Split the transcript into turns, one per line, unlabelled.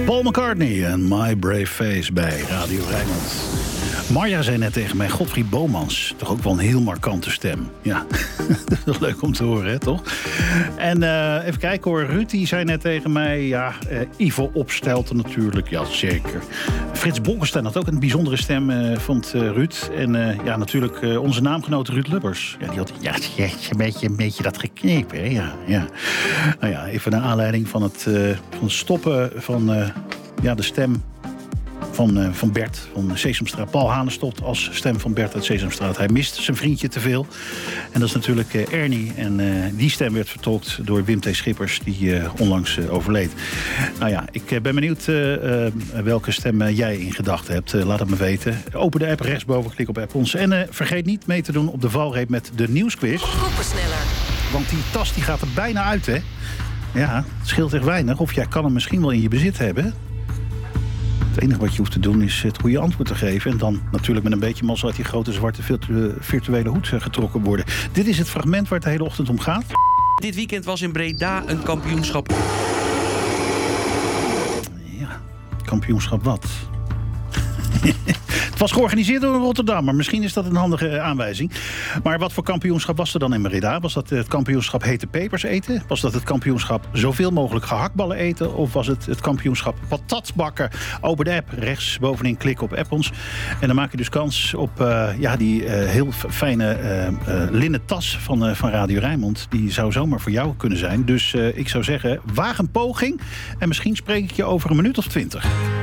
Paul McCartney en My Brave Face bij Radio Rijnmond. Marja zei net tegen mij, Godfried Bomans. Toch ook wel een heel markante stem. Ja, dat is leuk om te horen, hè, toch? En even kijken hoor, Ruud die zei net tegen mij... ja, Ivo Opstelten natuurlijk, ja zeker. Frits Bolkestein had ook een bijzondere stem, vond Ruud. En ja, natuurlijk onze naamgenoot Ruud Lubbers. Ja, die had een beetje dat geknepen, hè? Ja. Nou ja, even naar aanleiding van het stoppen van de stem... Van Bert, van Sesamstraat. Paul Hanen stopt als stem van Bert uit Sesamstraat. Hij mist zijn vriendje te veel. En dat is natuurlijk Ernie. En die stem werd vertolkt door Wim T. Schippers... die onlangs overleed. Nou ja, ik ben benieuwd welke stem jij in gedachten hebt. Laat het me weten. Open de app rechtsboven, klik op App Ons. En vergeet niet mee te doen op de valreep met de nieuwsquiz.
Groepensneller.
Want die tas die gaat er bijna uit, hè? Ja, het scheelt echt weinig. Of jij kan hem misschien wel in je bezit hebben... Het enige wat je hoeft te doen is het goede antwoord te geven. En dan natuurlijk met een beetje mazzel uit die grote zwarte virtuele hoed getrokken worden. Dit is het fragment waar het de hele ochtend om gaat.
Dit weekend was in Breda een kampioenschap.
Ja, kampioenschap wat? Het was georganiseerd door Rotterdam, maar misschien is dat een handige aanwijzing. Maar wat voor kampioenschap was er dan in Breda? Was dat het kampioenschap hete pepers eten? Was dat het kampioenschap zoveel mogelijk gehaktballen eten? Of was het het kampioenschap patat bakken? Open de app, rechts bovenin klik op App Ons. En dan maak je dus kans op die heel fijne linnen tas van Radio Rijnmond. Die zou zomaar voor jou kunnen zijn. Dus ik zou zeggen, waag een poging. En misschien spreek ik je over een minuut of 20.